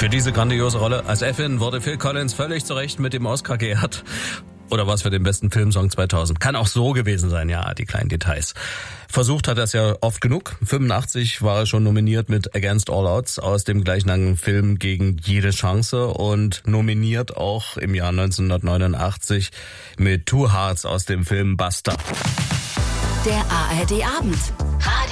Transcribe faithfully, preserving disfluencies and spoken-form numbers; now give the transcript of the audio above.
Für diese grandiose Rolle als Effin wurde Phil Collins völlig zu Recht mit dem Oscar geehrt. Oder was für den besten Filmsong zweitausend. Kann auch so gewesen sein, ja, die kleinen Details. Versucht hat er es ja oft genug. fünfundachtzig war er schon nominiert mit Against All Odds aus dem gleichnamigen Film Gegen jede Chance und nominiert auch im Jahr neunzehnhundertneunundachtzig mit Two Hearts aus dem Film Buster. Der A R D Abend.